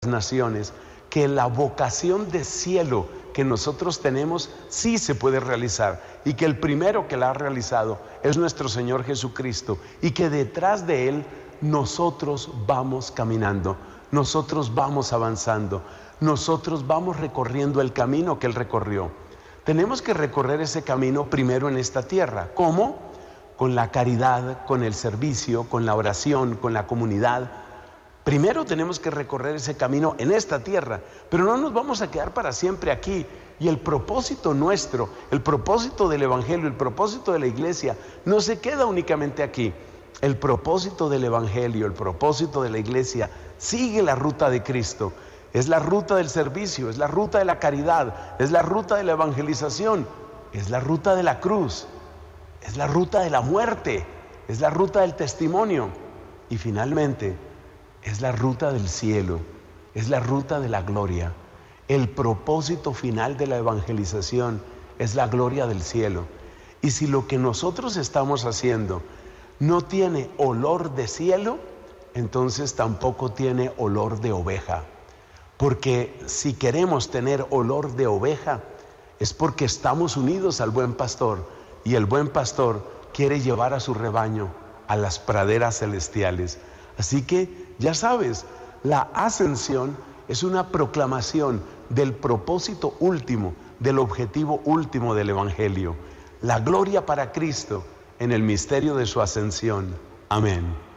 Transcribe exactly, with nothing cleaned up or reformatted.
naciones, que la vocación de cielo que nosotros tenemos sí se puede realizar, y que el primero que la ha realizado es nuestro Señor Jesucristo, y que detrás de Él nosotros vamos caminando, nosotros vamos avanzando, nosotros vamos recorriendo el camino que Él recorrió. Tenemos que recorrer ese camino primero en esta tierra. ¿Cómo? Con la caridad, con el servicio, con la oración, con la comunidad. Primero tenemos que recorrer ese camino en esta tierra, pero no nos vamos a quedar para siempre aquí. Y el propósito nuestro, el propósito del Evangelio, el propósito de la iglesia, no se queda únicamente aquí. El propósito del Evangelio, el propósito de la iglesia, sigue la ruta de Cristo. Es la ruta del servicio, es la ruta de la caridad, es la ruta de la evangelización, es la ruta de la cruz, es la ruta de la muerte, es la ruta del testimonio. Y finalmente, es la ruta del cielo, es la ruta de la gloria. El propósito final de la evangelización es la gloria del cielo. Y si lo que nosotros estamos haciendo no tiene olor de cielo, entonces tampoco tiene olor de oveja. Porque si queremos tener olor de oveja, es porque estamos unidos al buen pastor, y el buen pastor quiere llevar a su rebaño a las praderas celestiales. Así que ya sabes, la ascensión es una proclamación del propósito último, del objetivo último del Evangelio, la gloria para Cristo en el misterio de su ascensión. Amén.